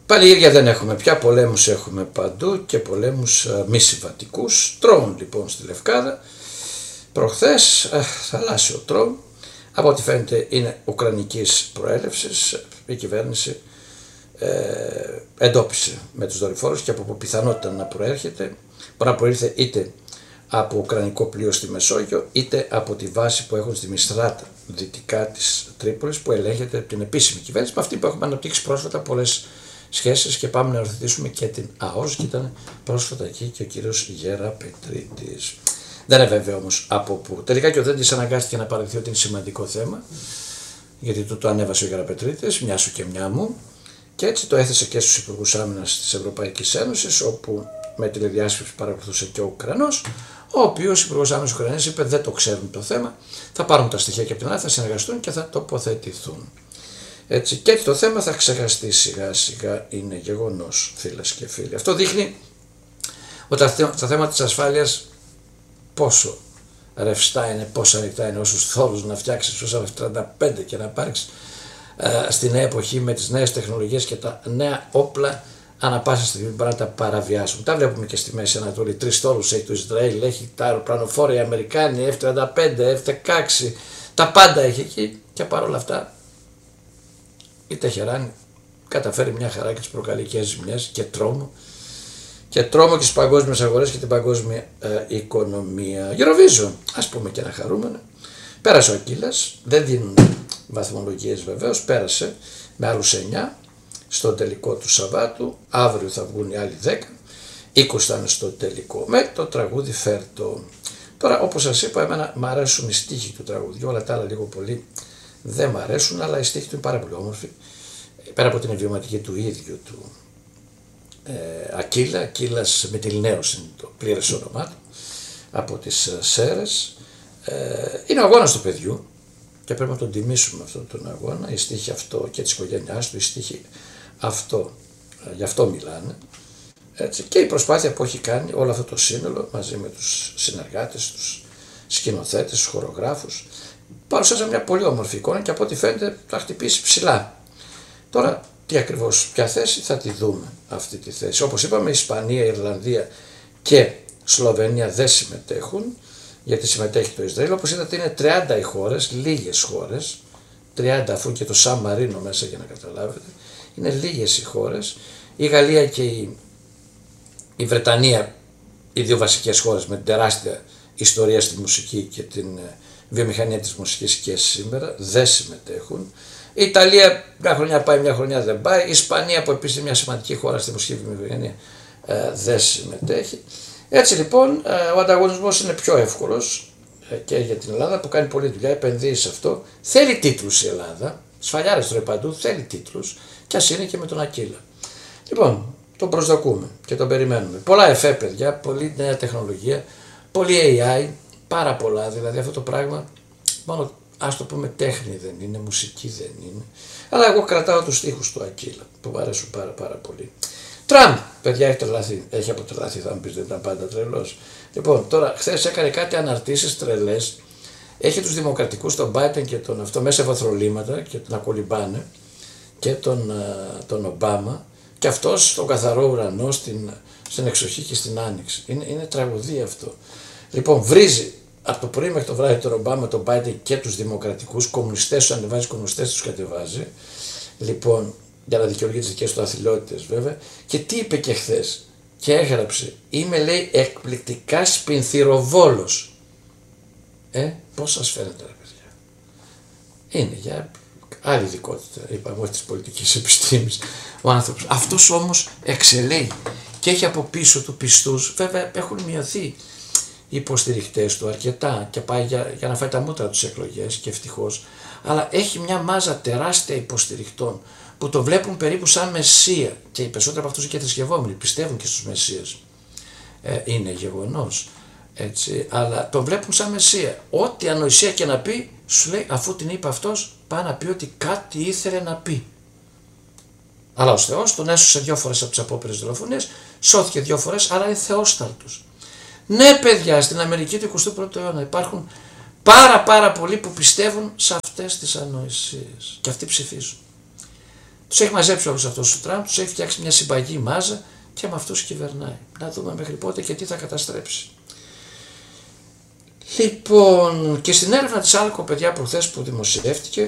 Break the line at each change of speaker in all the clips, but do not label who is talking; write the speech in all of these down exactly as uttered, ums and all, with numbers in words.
Πανηγύρια δεν έχουμε πια, πολέμους έχουμε παντού και πολέμους α, μη συμβατικούς. Τρόουν λοιπόν στη Λευκάδα. Προχθές α, θαλάσσιο τρόουν. Από ό,τι φαίνεται είναι ουκρανικής προέλευσης. Η κυβέρνηση ε, εντόπισε με τους δορυφόρους και από πιθανότητα να προέρχεται. Μπορεί να προήρθε είτε από ουκρανικό πλοίο στη Μεσόγειο, είτε από τη βάση που έχουν στη Μιστράτα, δυτικά της Τρίπολης, που ελέγχεται από την επίσημη κυβέρνηση, με αυτή που έχουμε αναπτύξει πρόσφατα πολλές σχέσεις και πάμε να οριοθετήσουμε και την ΑΟΣ, και ήταν πρόσφατα εκεί και ο κύριος Γεραπετρίτης. Δεν είναι βέβαιο όμως από πού. Τελικά και ο Δέντης αναγκάστηκε να παραδεχθεί ότι είναι σημαντικό θέμα, γιατί του το ανέβασε ο Γεραπετρίτης, μια σου και μια μου, και έτσι το έθεσε και στους Υπουργούς Άμυνας της Ευρωπαϊκής Ένωσης, όπου με τηλεδιάσκεψη παρακολουθούσε και ο Ουκρανός, ο οποίος Υπουργός Άμυνας της Ουκρανίας είπε δεν το ξέρουν το θέμα, θα πάρουν τα στοιχεία και από την άλλη, θα συνεργαστούν και θα τοποθετηθούν. Έτσι, και το θέμα θα ξεχαστεί σιγά σιγά, είναι γεγονός, φίλες και φίλοι. Αυτό δείχνει ότι τα θέματα της ασφάλειας πόσο ρευστά είναι, πόσο ανοιχτά είναι, όσους θόρους να φτιάξεις, όσα τριάντα πέντε και να πάρεις ε, στη νέα εποχή με τις νέες τεχνολογίες και τα νέα όπλα, ανά πάσα στιγμή μπορεί να τα παραβιάσουν. Τα βλέπουμε και στη Μέση Ανατολή. Τρεις στόλους έχει το Ισραήλ, έχει τα αεροπλανοφόρα οι Αμερικάνοι, εφ τριάντα πέντε, εφ δεκαέξι, τα πάντα έχει εκεί, και παρόλα αυτά η Τεχεράνη καταφέρει μια χαρά και τις προκαλεί και ζημιές και τρόμο και τρόμο και στις παγκόσμιες αγορές και την παγκόσμια ε, οικονομία. Eurovision, ας πούμε και ένα χαρούμενο. Πέρασε ο Ακύλας, δεν δίνουν βαθμολογίες βεβαίως, πέρασε με άλλους εννιά στο τελικό του Σαββάτου. Αύριο θα βγουν οι άλλοι δέκα, είκοσι θα είναι στο τελικό με το τραγούδι Φέρτο. Τώρα, όπως σας είπα, εμένα μου αρέσουν οι στίχοι του τραγουδιού, όλα τα άλλα λίγο πολύ δεν μ' αρέσουν, αλλά οι στίχοι του είναι πάρα πολύ όμορφοι. Πέρα από την εμβληματική του ίδιου του ε, Ακύλα, Ακύλας με τη Λινέος είναι το πλήρες όνομά του, από τις ε, Σέρες. Ε, είναι ο αγώνας του παιδιού και πρέπει να τον τιμήσουμε αυτόν τον αγώνα. Οι στίχοι αυτό και της οικογένειάς του, οι στίχοι αυτό, ε, γι' αυτό μιλάνε. Έτσι, και η προσπάθεια που έχει κάνει όλο αυτό το σύνολο μαζί με τους συνεργάτες, τους σκηνοθέτες, τους χορογράφους, παρουσιάζουν μια πολύ όμορφη εικόνα και από ό,τι φαίνεται θα χτυπήσει ψηλά. Τώρα, τι ακριβώς, ποια θέση θα τη δούμε αυτή τη θέση. Όπως είπαμε, η Ισπανία, η Ιρλανδία και Σλοβενία δεν συμμετέχουν, γιατί συμμετέχει το Ισραήλ. Όπως είδατε, είναι τριάντα οι χώρες, λίγες χώρες, τριάντα αφού και το Σαν Μαρίνο μέσα για να καταλάβετε, είναι λίγες οι χώρες. Η Γαλλία και η, η Βρετανία, οι δύο βασικές χώρες με τεράστια ιστορία στη μουσική και την βιομηχανία της μουσικής και σήμερα, δεν συμμετέχουν. Η Ιταλία μια χρονιά πάει, μια χρονιά δεν πάει. Η Ισπανία, που επίσης είναι μια σημαντική χώρα στη μουσική βιομηχανία, δεν συμμετέχει. Έτσι λοιπόν ο ανταγωνισμός είναι πιο εύκολος και για την Ελλάδα, που κάνει πολλή δουλειά, επενδύει σε αυτό. Θέλει τίτλους η Ελλάδα, σφαλιάρες τρώει παντού, θέλει τίτλους, και ας είναι και με τον Ακύλα. Λοιπόν, τον προσδοκούμε και τον περιμένουμε. Πολλά εφέ, παιδιά, πολλή νέα τεχνολογία, πολύ έι άι, πάρα πολλά, δηλαδή αυτό το πράγμα μόνο, ας το πούμε, τέχνη δεν είναι, μουσική δεν είναι. Αλλά εγώ κρατάω τους στίχους του Ακύλα που μου αρέσουν πάρα πάρα πολύ. Τραμπ, παιδιά, έχει τρελαθεί, έχει αποτρελαθεί, θα μου πεις, δεν ήταν πάντα τρελός. Λοιπόν, τώρα χθες έκανε κάτι αναρτήσεις τρελές, έχει τους δημοκρατικούς, τον Biden και τον αυτό, μέσα σε βαθρολίματα και τον ακολυμπάνε, και τον, τον Ομπάμα, και αυτός στον καθαρό ουρανό, στην, στην εξοχή και στην άνοιξη. Είναι, είναι τραγωδία αυτό. Λοιπόν, βρίζει από το πρωί μέχρι το βράδυ τον Ομπάμα, τον Biden και τους δημοκρατικούς, κομμουνιστές τους ανεβάζει, κομμουνιστές τους κατεβάζει. Λοιπόν, για να δικαιολογεί τις δικές του αθλιότητες βέβαια. Και τι είπε και χθες, και έγραψε, είμαι, λέει, εκπληκτικά σπινθυροβόλος. Ε, πώς σας φαίνεται, ρε παιδιά? Είναι για άλλη ειδικότητα, είπαμε, όχι της πολιτικής επιστήμης ο άνθρωπος. Αυτός όμως εξελέγει και έχει από πίσω του πιστούς, βέβαια έχουν μειωθεί οι υποστηριχτές του αρκετά και πάει για, για να φάει τα μούτρα τους εκλογές, και ευτυχώς, αλλά έχει μια μάζα τεράστια υποστηριχτών που το βλέπουν περίπου σαν μεσσία, και οι περισσότεροι από αυτούς είναι και θρησκευόμενοι, πιστεύουν και στους μεσσίες. Ε, είναι γεγονός, έτσι, αλλά τον βλέπουν σαν μεσσία. Ό,τι ανοησία και να πει, σου λέει, αφού την είπε αυτός, πάει να πει ότι κάτι ήθελε να πει. Αλλά ο Θεός τον έσωσε δύο φορές από τις απόπειρες δολοφονίες, σώθηκε δύο φορές, άρα είναι θεόσταλτος. Ναι, παιδιά, στην Αμερική του εικοστού πρώτου αιώνα υπάρχουν πάρα πάρα πολλοί που πιστεύουν σε αυτές τις ανοησίες και αυτοί ψηφίζουν. Τους έχει μαζέψει όλους αυτούς ο Τραμπ, τους έχει φτιάξει μια συμπαγή μάζα και με αυτούς κυβερνάει. Να δούμε μέχρι πότε και τι θα καταστρέψει. Λοιπόν, και στην έρευνα της Άλκο, παιδιά, προχθές που δημοσιεύτηκε,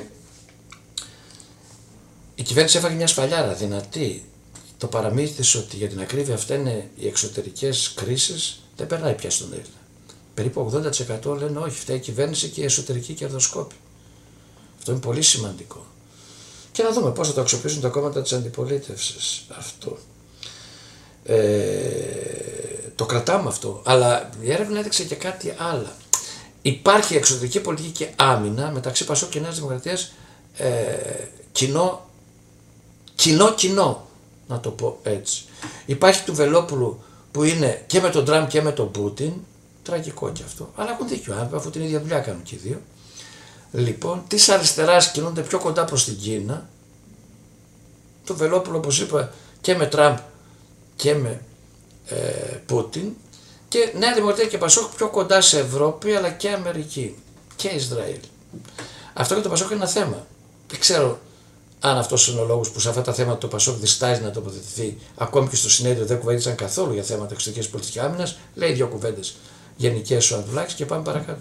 η κυβέρνηση έφαγε μια σφαλιάρα δυνατή. Το παραμύθι της ότι για την ακρίβεια αυτά είναι οι εξωτερικές κρίσεις δεν περνάει πια στον Έλληνα. Περίπου ογδόντα τοις εκατό λένε όχι, φταίει η κυβέρνηση και η εσωτερική κερδοσκόπη. Αυτό είναι πολύ σημαντικό. Και να δούμε πώς θα το αξιοποιήσουν τα κόμματα της αντιπολίτευσης αυτό. Ε, το κρατάμε αυτό, αλλά η έρευνα έδειξε και κάτι άλλο. Υπάρχει εξωτερική πολιτική και άμυνα μεταξύ Πασόκ και Νέας Δημοκρατίας ε, κοινό, κοινό, κοινό, να το πω έτσι. Υπάρχει του Βελόπουλου που είναι και με τον Τραμπ και με τον Πούτιν, τραγικό και αυτό, αλλά έχουν δίκιο, αφού την ίδια δουλειά κάνουν και οι δύο. Λοιπόν, της αριστεράς κινούνται πιο κοντά προς την Κίνα, του Βελόπουλου όπως είπα και με Τραμπ και με ε, Πούτιν, και Νέα Δημοκρατία και Πασόκ πιο κοντά σε Ευρώπη αλλά και Αμερική και Ισραήλ. Αυτό και το Πασόκ είναι ένα θέμα. Δεν ξέρω αν αυτός είναι ο λόγος που σε αυτά τα θέματα το Πασόκ διστάζει να τοποθετηθεί, ακόμη και στο συνέδριο δεν κουβέντησαν καθόλου για θέματα εξωτερικής πολιτικής άμυνας, λέει δύο κουβέντες γενικές ο Ανδρουλάκης και πάμε παρακάτω.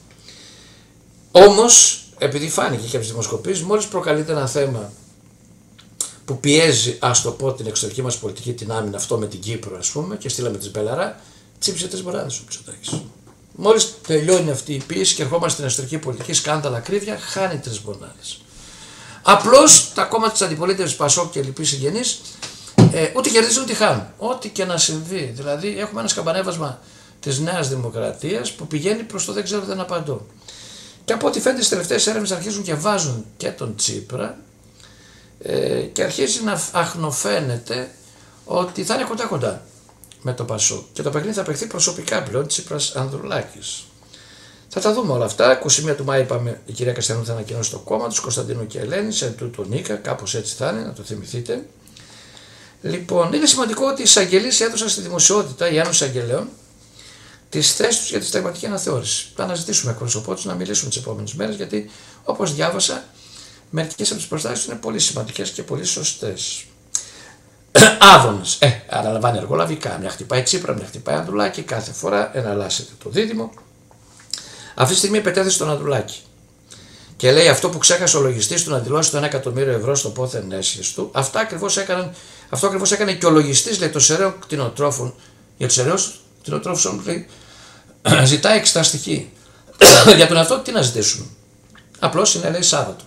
Όμως, επειδή φάνηκε και από τις δημοσκοπήσεις, μόλις προκαλείται ένα θέμα που πιέζει, ας το πω, την εξωτερική μας πολιτική, την άμυνα, αυτό με την Κύπρο, ας πούμε, και στείλαμε τις Μπελαρά, τσίψε τρεις μονάδες ο Μητσοτάκης. Μόλις τελειώνει αυτή η πίεση και ερχόμαστε στην εσωτερική πολιτική, σκάνδαλα, ακρίβεια, χάνει τρεις μονάδες. Απλώς τα κόμματα της αντιπολίτευσης, Πασόκ και λοιποί συγγενείς, ε, ούτε κερδίζουν ούτε χάνουν. Ό,τι και να συμβεί. Δηλαδή, έχουμε ένα σκαμπανέβασμα της Νέας Δημοκρατίας που πηγαίνει προς το δεν ξέρω, δεν απαντώ. Και από ό,τι φαίνεται, στις τελευταίες έρευνες αρχίζουν και βάζουν και τον Τσίπρα ε, και αρχίζει να αχνοφαίνεται ότι θα είναι κοντά κοντά με το Πασόκ. Και το παιχνίδι θα παιχθεί προσωπικά πλέον Τσίπρας Ανδρουλάκης. Θα τα δούμε όλα αυτά. είκοσι μία του Μάη είπαμε η κυρία Καστιανού θα ανακοινώσει το κόμμα του, Κωνσταντίνου και Ελένη, σε τούτο Νίκα, κάπως έτσι θα είναι, να το θυμηθείτε. Λοιπόν, είναι σημαντικό ότι οι εισαγγελείς έδωσαν στη δημοσιότητα, οι Ένωση Εισαγγελέων, τις θέσεις τους για τη συνταγματική αναθεώρηση. Θα αναζητήσουμε εκπροσωπό τους να μιλήσουμε τις επόμενες μέρες, γιατί όπως διάβασα, μερικές από τις προστάσεις είναι πολύ σημαντικές και πολύ σωστές. Άδωνες. Ε, αναλαμβάνει εργολαβικά. Μια χτυπάει Τσίπρα, μια χτυπάει Ανδρουλάκη. Κάθε φορά εναλλάσσεται το δίδυμο. Αυτή τη στιγμή επετέθησε τον Ανδρουλάκη. Και λέει αυτό που ξέχασε ο λογιστής του να δηλώσει το ένα εκατομμύριο ευρώ στο πόθεν έσχες του. Αυτά ακριβώς έκαναν, αυτό ακριβώς έκανε και ο λογιστής, λέει, των σεραίων κτηνοτρόφων. Για τους σεραίους κτηνοτρόφους όμως, λέει, ζητάει εξεταστική. Για τον αυτό τι να ζητήσουμε. Απλώς είναι, λέει, Σάββατο.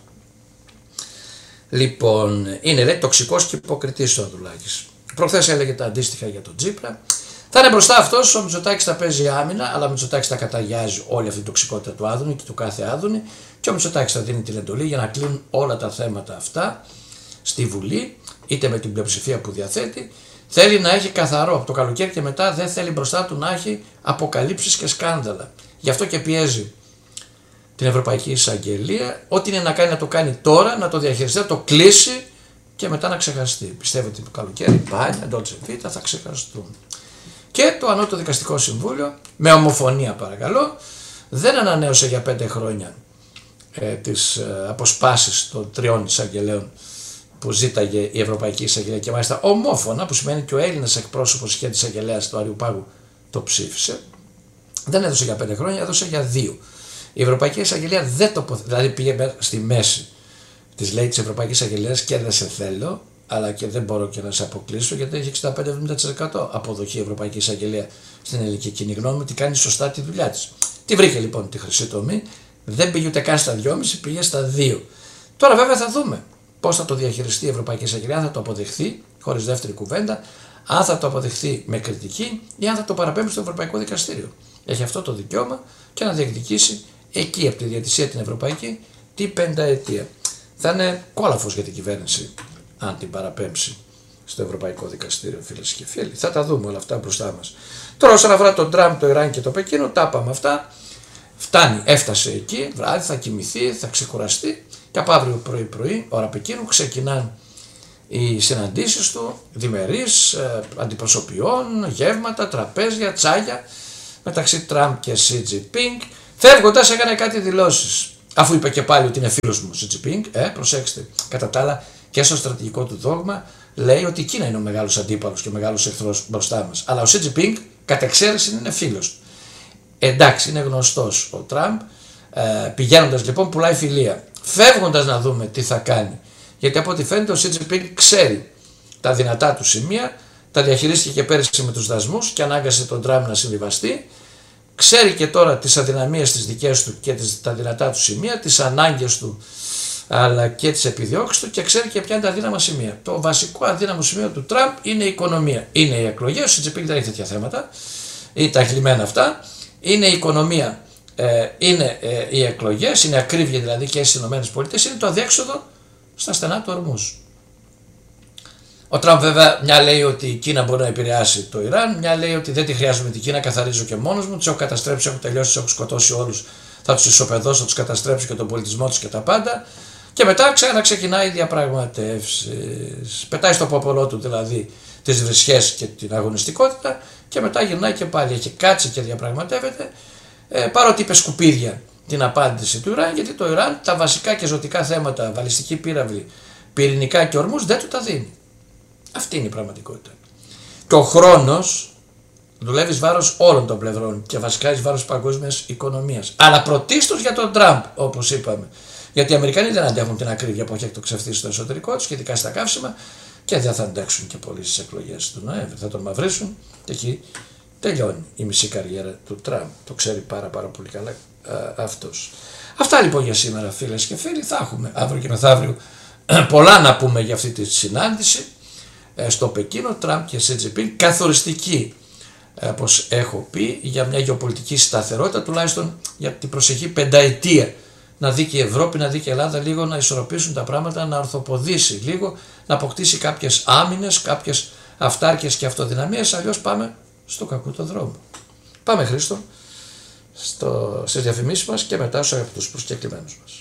Λοιπόν, είναι, λέει, τοξικός και υποκριτής ο Ανδρουλάκης. Προχθές έλεγε τα αντίστοιχα για τον Τσίπρα. Θα είναι μπροστά αυτός, ο Μητσοτάκης θα παίζει άμυνα, αλλά ο Μητσοτάκης θα καταγιάζει όλη αυτή την τοξικότητα του Άδωνη και του κάθε Άδωνη, και ο Μητσοτάκης θα δίνει την εντολή για να κλείνουν όλα τα θέματα αυτά στη Βουλή, είτε με την πλειοψηφία που διαθέτει. Θέλει να έχει καθαρό από το καλοκαίρι και μετά, δεν θέλει μπροστά του να έχει αποκαλύψεις και σκάνδαλα. Γι' αυτό και πιέζει την Ευρωπαϊκή Εισαγγελία, ό,τι είναι να κάνει να το κάνει τώρα, να το διαχειριστεί, να το κλείσει και μετά να ξεχαστεί. Πιστεύω ότι το καλοκαίρι πάει, εντός β' θα ξεχαστούν. Και το Ανώτατο Δικαστικό Συμβούλιο, με ομοφωνία παρακαλώ, δεν ανανέωσε για πέντε χρόνια ε, τις ε, αποσπάσεις των τριών εισαγγελέων που ζήταγε η Ευρωπαϊκή Εισαγγελία, και μάλιστα ομόφωνα, που σημαίνει και ο Έλληνας εκπρόσωπος και της εισαγγελέας του Αριουπάγου το ψήφισε. Δεν έδωσε για πέντε χρόνια, έδωσε για δύο. Η Ευρωπαϊκή Εισαγγελία δεν το δηλαδή πήγε στη μέση της, λέει, της Ευρωπαϊκής Εισαγγελίας και δεν σε θέλω, αλλά και δεν μπορώ και να σε αποκλείσω, γιατί έχει εξήντα πέντε με εβδομήντα τοις εκατό αποδοχή η Ευρωπαϊκή Εισαγγελία στην ελληνική κοινή γνώμη ότι κάνει σωστά τη δουλειά της. Τι βρήκε λοιπόν τη χρυσή τομή, δεν πήγε ούτε καν στα δυόμισι, πήγε στα δύο. Τώρα βέβαια θα δούμε πώς θα το διαχειριστεί η Ευρωπαϊκή Εισαγγελία, αν θα το αποδεχθεί χωρίς δεύτερη κουβέντα, αν θα το αποδεχθεί με κριτική ή αν θα το παραπέμψει στο Ευρωπαϊκό Δικαστήριο. Έχει αυτό το δικαίωμα και να διεκδικήσει εκεί από τη διαιτησία την Ευρωπαϊκή την πενταετία. Θα είναι κόλαφος για την κυβέρνηση αν την παραπέμψει στο Ευρωπαϊκό Δικαστήριο, φίλες και φίλοι. Θα τα δούμε όλα αυτά μπροστά μας. Τώρα, όσον αφορά τον Τραμπ, το Ιράν και το Πεκίνο, τα είπαμε αυτά. Φτάνει, έφτασε εκεί, βράδυ, θα κοιμηθεί, θα ξεκουραστεί και από αύριο πρωί-πρωί, ώρα Πεκίνου, ξεκινάνε οι συναντήσεις του, διμερείς, ε, αντιπροσωπιών, γεύματα, τραπέζια, τσάγια μεταξύ Τραμπ και Σι Τζινπίνγκ. Φεύγοντας έκανε κάτι δηλώσεις. Αφού είπε και πάλι ότι είναι φίλος μου ο Σι Τζινπίνγκ, ε, προσέξτε, κατά τα άλλα και στο στρατηγικό του δόγμα λέει ότι η Κίνα είναι ο μεγάλος αντίπαλος και ο μεγάλος εχθρός μπροστά μας. Αλλά ο Σι Τζινπίνγκ κατ' εξαίρεση είναι φίλος. Εντάξει, είναι γνωστός ο Τραμπ, ε, πηγαίνοντας λοιπόν πουλάει φιλία. Φεύγοντας να δούμε τι θα κάνει. Γιατί από ό,τι φαίνεται ο Σι Τζινπίνγκ ξέρει τα δυνατά του σημεία, τα διαχειρίστηκε και πέρυσι με τους δασμούς και ανάγκασε τον Τραμπ να συμβιβαστεί. Ξέρει και τώρα τις αδυναμίες τις δικές του και τις, τα δυνατά του σημεία, τις ανάγκες του αλλά και τις επιδιώξεις του και ξέρει και ποια είναι τα αδύναμα σημεία. Το βασικό αδύναμο σημείο του Τραμπ είναι η οικονομία. Είναι οι εκλογές, ο Σι Τζινπίνγκ δεν έχει τέτοια θέματα, είναι τα χλιμμένα αυτά. Είναι η οικονομία, ε, είναι ε, οι εκλογές, είναι ακρίβεια δηλαδή και στις ΗΠΑ, είναι το αδιέξοδο στα στενά του ορμούς. Ο Τραμπ βέβαια μια λέει ότι η Κίνα μπορεί να επηρεάσει το Ιράν, μια λέει ότι δεν τη χρειάζομαι την Κίνα, καθαρίζω και μόνος μου, τους έχω καταστρέψει, τους έχω τελειώσει, τους έχω σκοτώσει όλους, θα τους ισοπεδώσω, θα τους καταστρέψω και τον πολιτισμό τους και τα πάντα. Και μετά ξαναξεκινάει οι διαπραγματεύσεις. Πετάει στο πόπολό του δηλαδή τις βρισχές και την αγωνιστικότητα και μετά γυρνάει και πάλι. Έχει κάτσει και διαπραγματεύεται, ε, παρότι είπε σκουπίδια την απάντηση του Ιράν, γιατί το Ιράν τα βασικά και ζωτικά θέματα, βαλιστική πύραυλη, πυρηνικά και ορμούς, δεν του τα δίνει. Αυτή είναι η πραγματικότητα. Και ο χρόνος δουλεύει εις βάρος όλων των πλευρών και βασικά εις βάρος παγκόσμιας οικονομίας. Αλλά πρωτίστως για τον Τραμπ, όπως είπαμε. Γιατί οι Αμερικανοί δεν αντέχουν την ακρίβεια που έχει εκτοξευθεί στο εσωτερικό τους και ειδικά στα καύσιμα και δεν θα αντέξουν και πολύ στις εκλογές του Νοέμβρη. Θα τον μαυρίσουν και εκεί τελειώνει η μισή καριέρα του Τραμπ. Το ξέρει πάρα πάρα πολύ καλά α, αυτός. Αυτά λοιπόν για σήμερα, φίλες και φίλοι. Θα έχουμε αύριο και μεθαύριο πολλά να πούμε για αυτή τη συνάντηση στο Πεκίνο, Τραμπ και Σι Τζινπίνγκ, καθοριστική, όπως έχω πει, για μια γεωπολιτική σταθερότητα, τουλάχιστον για την προσεχή πενταετία. Να δει και η Ευρώπη, να δει και η Ελλάδα λίγο να ισορροπήσουν τα πράγματα, να ορθοποδήσει λίγο, να αποκτήσει κάποιες άμυνες, κάποιες αυτάρκειες και αυτοδυναμίες, αλλιώς πάμε στο κακό το δρόμο. Πάμε, Χρήστο, στο, στις διαφημίσεις μας και μετά στους αγαπητούς προσκεκλημένους μας.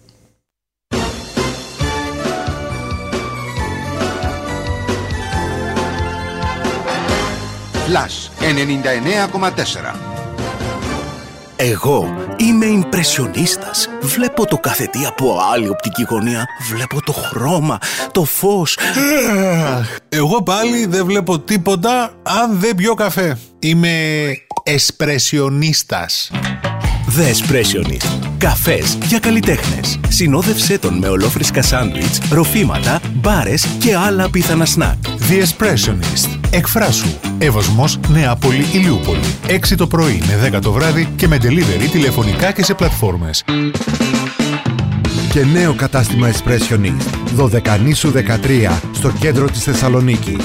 Flash ενενήντα εννέα κόμμα τέσσερα.
Εγώ είμαι ιμπρεσιονίστας. Βλέπω το κάθε τι από άλλη οπτική γωνία. Βλέπω το χρώμα, το φως.
Εγώ πάλι δεν βλέπω τίποτα αν δεν πιω καφέ. Είμαι εσπρεσιονίστας.
The Espressionist. Καφές για καλλιτέχνες. Συνόδευσέ τον με ολόφρισκα σάντουιτς, ροφήματα, μπάρες και άλλα απίθανα σνακ.
The Espressionist. Εκφράσου. Εύωσμος, Νεάπολη, Ηλιούπολη. έξι το πρωί με δέκα το βράδυ και με delivery τηλεφωνικά και σε πλατφόρμες.
Και νέο κατάστημα Espressionist. Δωδεκανήσου δεκατρία στο κέντρο της Θεσσαλονίκης.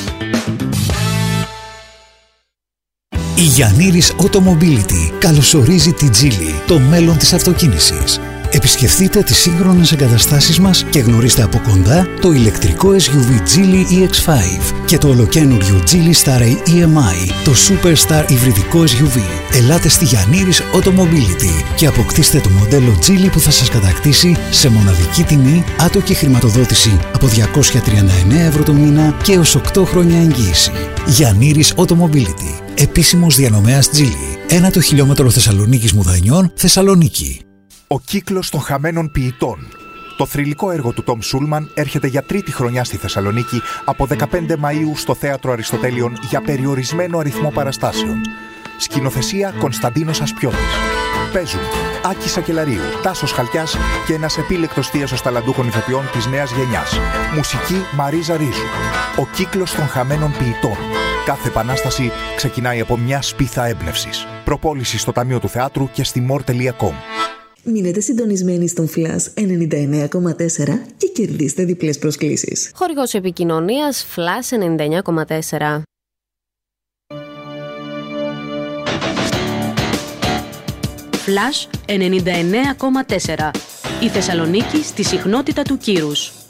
Η Γιαννήρης Automobility καλωσορίζει τη Geely, το μέλλον της αυτοκίνησης. Επισκεφτείτε τις σύγχρονες εγκαταστάσεις μας και γνωρίστε από κοντά το ηλεκτρικό ες γιου βι Geely ι εξ πέντε και το ολοκαίνουργιο Geely Star ι εμ άι, το Superstar υβριδικό ες γιου βι. Ελάτε στη Γιαννήρης Automobility και αποκτήστε το μοντέλο Geely που θα σας κατακτήσει σε μοναδική τιμή, άτοκη χρηματοδότηση από διακόσια τριάντα εννέα ευρώ το μήνα και έως οκτώ χρόνια εγγύηση. Γιαννήρης Automobility. Επίσημος διανομέας Geely. Ένα το χιλιόμετρο Θεσσαλονίκης Μουδανιών, Θεσσαλονίκη.
Ο κύκλος των χαμένων ποιητών. Το θρυλικό έργο του Τόμ Σούλμαν έρχεται για τρίτη χρονιά στη Θεσσαλονίκη από δεκαπέντε Μαΐου στο Θέατρο Αριστοτέλειων για περιορισμένο αριθμό παραστάσεων. Σκηνοθεσία Κωνσταντίνος Ασπιώτης. Παίζουν Άκη Σακελαρίου, Τάσος Χαλκιάς και ένας επίλεκτος θίασος ταλαντούχων ηθοποιών της νέας γενιάς. Μουσική Μαρίζα Ρίζου. Ο κύκλος των χαμένων ποιητών. Κάθε επανάσταση ξεκινάει από μια σπίθα έμπνευσης. Προπόληση στο Ταμείο του Θεάτρου και στη μορ τελεία κομ.
Μείνετε συντονισμένοι στον Flash ενενήντα εννέα κόμμα τέσσερα και κερδίστε διπλές προσκλήσεις.
Χορηγός επικοινωνίας Flash ενενήντα εννέα κόμμα τέσσερα. Flash ενενήντα εννέα κόμμα τέσσερα. Η Θεσσαλονίκη στη συχνότητα του κύρους.